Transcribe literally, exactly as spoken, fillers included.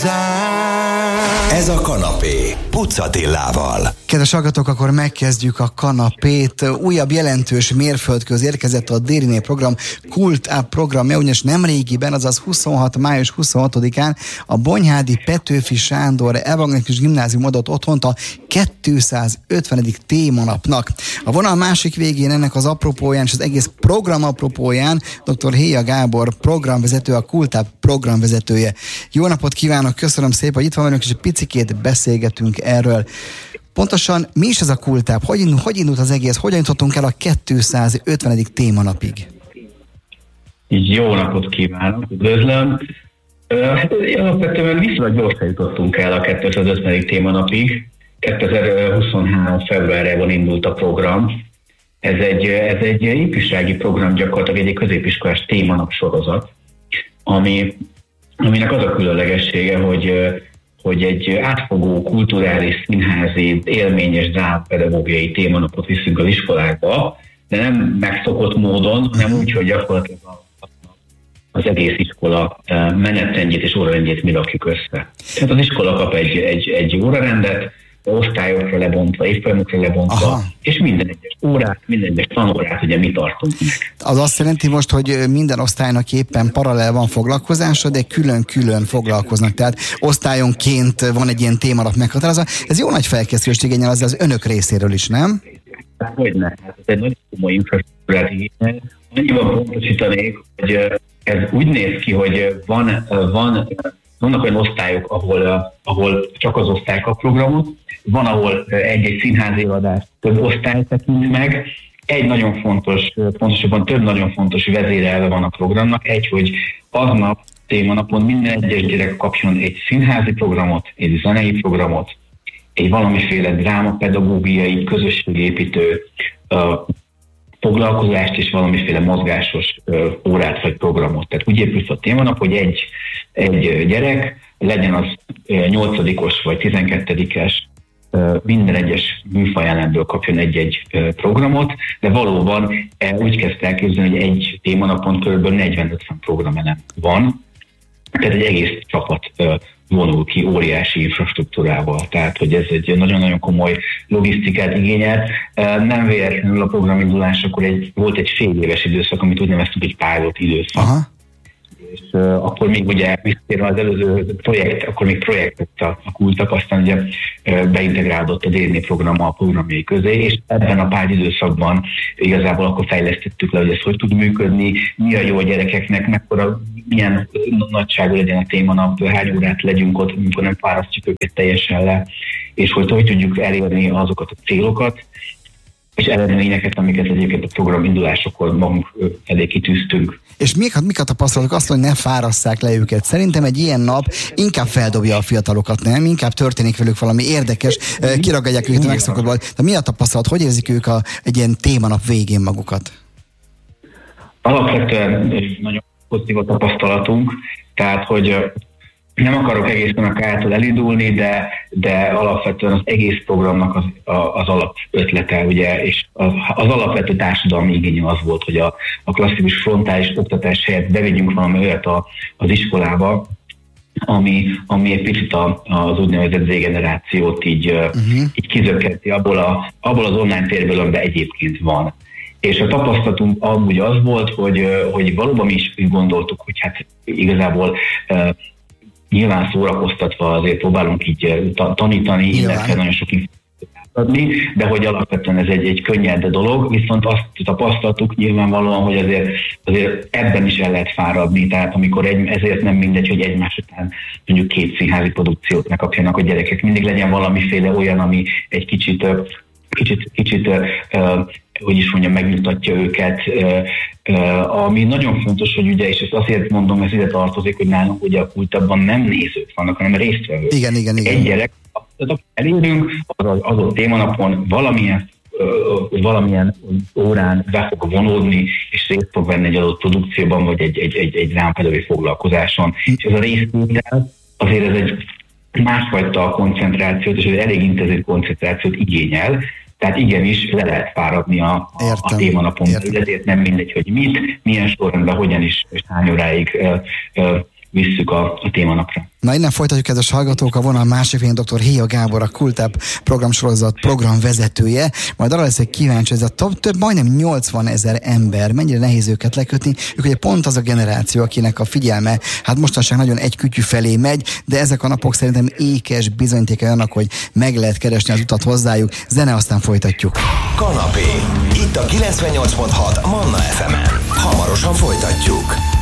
hozzám. Ez a kanapé Puc Attilával. Kedves hallgatók, akkor megkezdjük a kanapét. Újabb jelentős mérföldköz érkezett a Dériné program Kult Up programja, ugyanis nemrégiben, azaz huszonhat május huszonhatodikán a Bonyhádi Petőfi Sándor Evangélikus Gimnázium adott otthont a kétszázötvenedik témanapnak. A vonal másik végén ennek az apropóján és az egész program apropóján dr. Héja Gábor programvezető, a Kult Up programvezetője. Jó napot kívánok, köszönöm szépen, hogy itt van velünk, és egy picikét beszélgetünk erről. Pontosan mi is ez a Kult Up? Hogy, indul, hogy indult az egész? Hogyan jutottunk el a kétszázötvenedik témanapig? Jó napot kívánok, üdvözlöm! Hát alapvetően viszonylag gyorsan jutottunk el a kétszázötvenedik témanapig. kétezer-huszonhárom februárjában indult a program. Ez egy, ez egy ifjúsági program, gyakorlatilag egy középiskolás témanap sorozat, ami, aminek az a különlegessége, hogy hogy egy átfogó, kulturális, színházi, élményes, drámapedagógiai témanapot viszünk az iskolákba, de nem megszokott módon, hanem úgy, hogy gyakorlatilag az egész iskola menetrendjét és órarendjét mi rakjuk össze. Tehát az iskola kap egy, egy, egy órarendet, osztályokra lebontva, évfolyamokra lebontva, aha, és minden egyes órát, minden egyes tanórát ugye mi tartunk meg. Az azt jelenti most, hogy minden osztálynak éppen paralel van foglalkozása, de külön-külön foglalkoznak. Tehát osztályonként van egy ilyen témanap meghatározva. Ez jó nagy felkészülést igényel az, az önök részéről is, nem? Hogyne. Hát ez egy nagyon komoly infrastruktúrát igényel. Annyiban pontosítanék, hogy ez úgy néz ki, hogy van, van vannak olyan osztályok, ahol, ahol csak az osztály kap programot, van, ahol egy-egy színházi előadást több osztály tekint meg. Egy nagyon fontos, pontosabban több nagyon fontos vezérelve van a programnak. Egy, hogy aznap, témanapon minden egyes gyerek kapjon egy színházi programot, egy zenei programot, egy valamiféle drámapedagógiai, közösségépítő uh, foglalkozást és valamiféle mozgásos uh, órát vagy programot. Tehát úgy épül a témanap, hogy egy, egy gyerek, legyen az uh, nyolcadikos vagy tizenkettedikes, uh, minden egyes műfajelemből kapjon egy-egy uh, programot, de valóban uh, úgy kezdte elképzelni, hogy egy témanapon kb. negyven-ötven programelem van, tehát egy egész csapat uh, vonul ki óriási infrastruktúrával. Tehát, hogy ez egy nagyon-nagyon komoly logisztikát igényel. Nem véletlenül a programindulásakor egy, volt egy fél éves időszak, amit úgy neveztük egy pilot időszak. Aha. És uh, akkor még ugye visszatérve az előző projekt, akkor még projektet a, a kultak, aztán ugye uh, beintegrálódott a Dériné program a programjai közé, és ebben a pár időszakban igazából akkor fejlesztettük le, hogy ez hogy tud működni, mi a jó a gyerekeknek, mekkora, milyen nagyságú legyen a témanap, hány órát legyünk ott, amikor nem fárasztjuk őket teljesen le, és hogy hogy tudjuk elérni azokat a célokat, és eredményeket, amiket egyébként a program indulásakor magunk elé kitűztünk. És mik, mik a tapasztalatok? Azt mondja, hogy ne fárasszák le őket. Szerintem egy ilyen nap inkább feldobja a fiatalokat, nem? Inkább történik velük valami érdekes, kiragadják őket a megszokottból. De mi a tapasztalat? Hogy érzik ők a, egy ilyen témanap végén magukat? Alapvetően nagyon pozitív a tapasztalatunk, tehát, hogy nem akarok egészen a kártól elindulni, de, de alapvetően az egész programnak az, az alapötlete, ugye, és az, az alapvető társadalmi igénye az volt, hogy a, a klasszikus frontális oktatás helyett bevigyünk valami olyat a, az iskolába, ami, ami egy picit a, az úgynevezett Z-generációt így, uh-huh. így kizökkenti abból, a, abból az online térből, amiben egyébként van. És a tapasztalatunk amúgy az volt, hogy, hogy valóban mi is úgy gondoltuk, hogy hát igazából nyilván szórakoztatva azért próbálunk így tanítani, illetve nagyon sok információt adni, de hogy alapvetően ez egy, egy könnyed dolog, viszont azt tapasztaltuk nyilvánvalóan, hogy azért, azért ebben is el lehet fáradni, tehát amikor egy, ezért nem mindegy, hogy egymás után mondjuk két színházi produkciót megkapjanak a gyerekek, mindig legyen valamiféle olyan, ami egy kicsit kicsit, kicsit hogy is mondjam, megmutatja őket. Ami nagyon fontos, hogy ugye, és ezt azért mondom, ez ide tartozik, hogy nálunk ugye a kultabban nem nézők vannak, hanem résztvevők. Igen, igen, igen. Egy gyerek, elérünk, az adott témanapon valamilyen, valamilyen órán be fog vonódni, és részt fog venni egy adott produkcióban, vagy egy, egy, egy, egy drámapedagógiai foglalkozáson. És ez a részvétel, azért ez egy másfajta koncentrációt, és egy elég intenzív koncentrációt igényel, tehát igenis le lehet fáradni a, a, a témanapon. Ezért nem mindegy, hogy mit, milyen sorrendben, hogyan is, és hány óráig ö, ö, visszük a, a témanapra. Na, innen folytatjuk, kedves hallgatók, a vonal másik végén dr. Héja Gábor, a Kultáp programsorozat programvezetője. Majd arra leszek kíváncsi, ez a több, több majdnem nyolcvan ezer ember, mennyire nehéz őket lekötni. Ők ugye pont az a generáció, akinek a figyelme, hát mostanság nagyon egy kütyű felé megy, de ezek a napok szerintem ékes bizonyítékai annak, hogy meg lehet keresni az utat hozzájuk. Zene, aztán folytatjuk. Kanapé. Itt a kilencvennyolc pont hat Manna ef emen. Hamarosan folytatjuk.